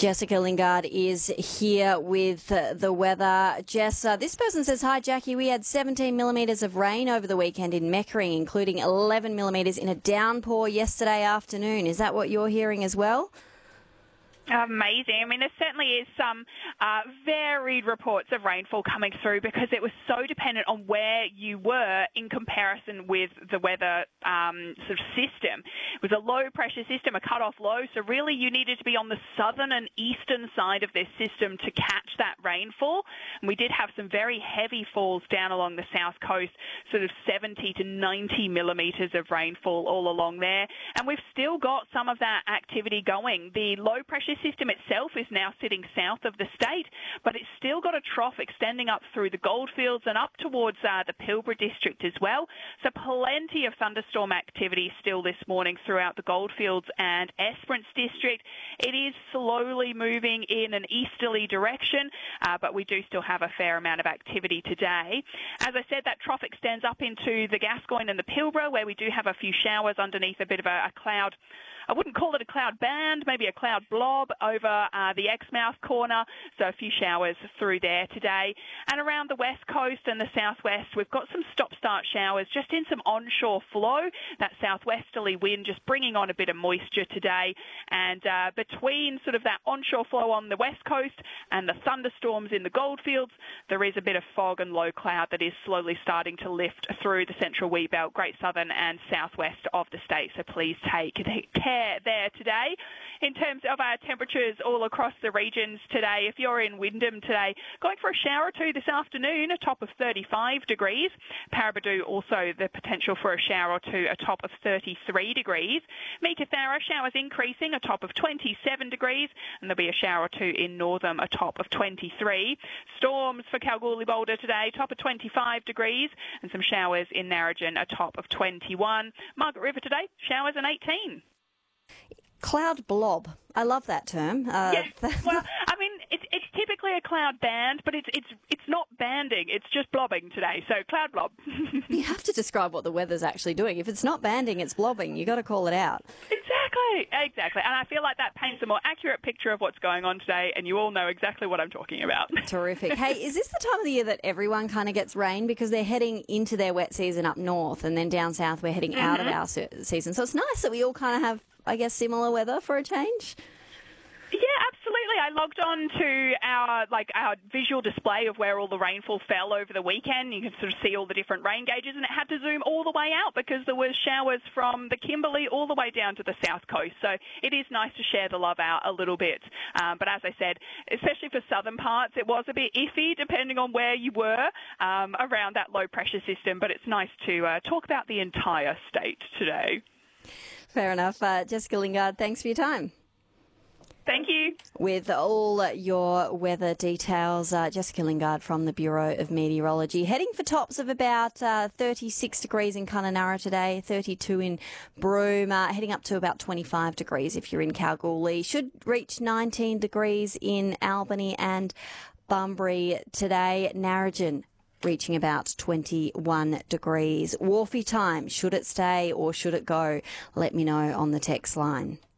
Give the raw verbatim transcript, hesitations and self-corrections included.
Jessica Lingard is here with uh, the weather. Jess, uh, this person says, hi, Jackie. We had seventeen millimetres of rain over the weekend in Meckering, including eleven millimetres in a downpour yesterday afternoon. Is that what you're hearing as well? Amazing. I mean, there certainly is some uh, varied reports of rainfall coming through because it was so dependent on where you were in comparison with the weather um, sort of system. It was a low-pressure system, a cut-off low, so really you needed to be on the southern and eastern side of this system to catch that rainfall. And we did have some very heavy falls down along the south coast, sort of seventy to ninety millimetres of rainfall all along there. And we've still got some of that activity going. The low-pressure system itself is now sitting south of the state, but it's still got a trough extending up through the Goldfields and up towards uh, the Pilbara district as well. So plenty of thunderstorm activity still this morning throughout the Goldfields and Esperance district. It is slowly moving in an easterly direction, uh, but we do still have a fair amount of activity today. As I said, that trough extends up into the Gascoyne and the Pilbara, where we do have a few showers underneath a bit of a, a cloud. I wouldn't call it a cloud band, maybe a cloud blob over uh, the Exmouth corner, so a few showers through there today. And around the west coast and the southwest, we've got some stop-start showers just in some onshore flow, that southwesterly wind just bringing on a bit of moisture today. And uh, between sort of that onshore flow on the west coast and the thunderstorms in the Goldfields, there is a bit of fog and low cloud that is slowly starting to lift through the central Wheatbelt, Great Southern and southwest of the state, so please take care there today. In terms of our temperatures all across the regions today, if you're in Wyndham today, going for a shower or two this afternoon, a top of thirty-five degrees. Paraburdoo also the potential for a shower or two, a top of thirty-three degrees. Meekatharra, showers increasing, a top of twenty-seven degrees, and there'll be a shower or two in Northam, a top of twenty-three. Storms for Kalgoorlie Boulder today, top of twenty-five degrees, and some showers in Narrogin, a top of twenty-one. Margaret River today, showers and eighteen. Cloud blob. I love that term. Uh, yes. Well, I mean, it's it's typically a cloud band, but it's it's it's not banding. It's just blobbing today. So cloud blob. You have to describe what the weather's actually doing. If it's not banding, it's blobbing. You got to call it out. Exactly, exactly. And I feel like that paints a more accurate picture of what's going on today, and you all know exactly what I'm talking about. Terrific. Hey, is this the time of the year that everyone kind of gets rain because they're heading into their wet season up north, and then down south we're heading mm-hmm. out of our se- season? So it's nice that we all kind of have, I guess, similar weather for a change. Yeah, absolutely. I logged on to our like our visual display of where all the rainfall fell over the weekend. You could sort of see all the different rain gauges, and it had to zoom all the way out because there was showers from the Kimberley all the way down to the south coast. So it is nice to share the love out a little bit. Um, but as I said, especially for southern parts, it was a bit iffy depending on where you were um, around that low pressure system. But it's nice to uh, talk about the entire state today. Fair enough. Uh, Jessica Lingard, thanks for your time. Thank you. With all your weather details, uh, Jessica Lingard from the Bureau of Meteorology. Heading for tops of about uh, thirty-six degrees in Kununurra today, thirty-two in Broome, uh, heading up to about twenty-five degrees if you're in Kalgoorlie. Should reach nineteen degrees in Albany and Bunbury today. Narrogin reaching about twenty-one degrees. Wharfie time, should it stay or should it go? Let me know on the text line.